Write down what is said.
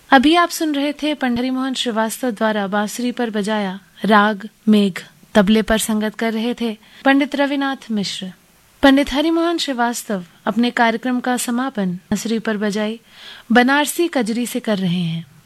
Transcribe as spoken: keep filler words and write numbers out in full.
अभी आप सुन रहे थे पंडित हरिमोहन श्रीवास्तव द्वारा बांसुरी पर बजाया राग मेघ। तबले पर संगत कर रहे थे पंडित रविनाथ मिश्र। पंडित हरिमोहन श्रीवास्तव अपने कार्यक्रम का समापन बांसुरी पर बजाई बनारसी कजरी से कर रहे हैं।